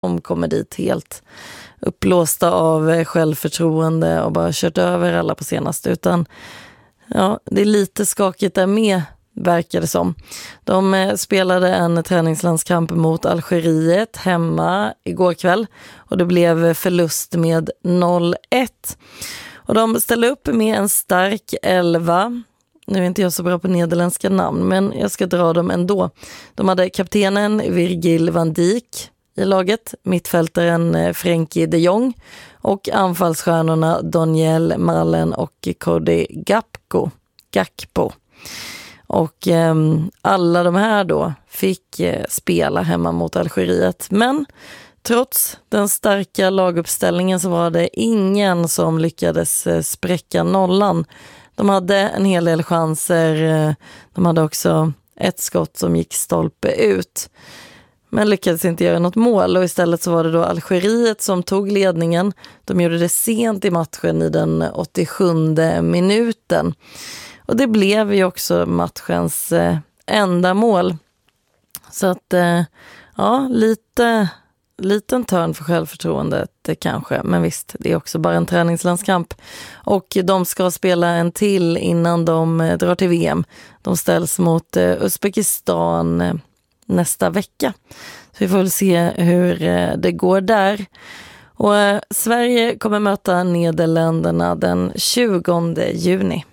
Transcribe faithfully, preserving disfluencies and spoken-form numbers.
De kommer dit helt uppblåsta av självförtroende och bara kört över alla på senaste, utan ja, det är lite skakigt där med, verkar det som. De spelade en träningslandskamp mot Algeriet hemma igår kväll och det blev förlust med noll ett. Och de ställde upp med en stark elva. Nu är inte jag så bra på nederländska namn, men jag ska dra dem ändå. De hade kaptenen Virgil van Dijk i laget, mittfältaren Frenkie de Jong och anfallsstjärnorna Daniel Malen och Cody Gakpo. Gakpo. Och eh, alla de här då fick eh, spela hemma mot Algeriet. Men trots den starka laguppställningen så var det ingen som lyckades eh, spräcka nollan. De hade en hel del chanser. Eh, de hade också ett skott som gick stolpe ut. Men lyckades inte göra något mål och istället så var det då Algeriet som tog ledningen. De gjorde det sent i matchen i den åttiosjunde minuten. Och det blev ju också matchens eh, enda mål. Så att, eh, ja, lite, liten törn för självförtroendet det kanske. Men visst, det är också bara en träningslandskamp. Och de ska spela en till innan de eh, drar till V M. De ställs mot eh, Uzbekistan eh, nästa vecka. Så vi får väl se hur eh, det går där. Och eh, Sverige kommer möta Nederländerna den tjugonde juni.